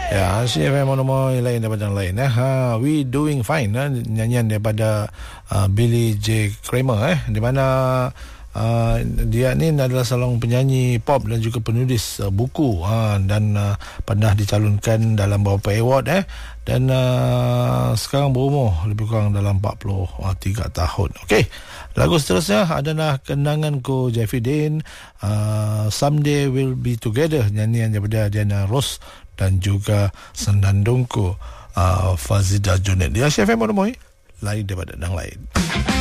Ya, CFM monomoy lain daripada yang lain. We Doing Fine, nyanyian daripada Billy J. Kramer, di mana dia ni adalah seorang penyanyi pop dan juga penulis buku, dan pernah dicalonkan dalam beberapa award, dan sekarang berumur lebih kurang dalam 43 tahun. Okey, lagu seterusnya adalah Kenanganku Jeffrey Dean, Someday We'll Be Together, nyanyian daripada Diana Ross dan juga Senandungku Fazida Junaid. Dia CFM monomoy lain daripada yang lain.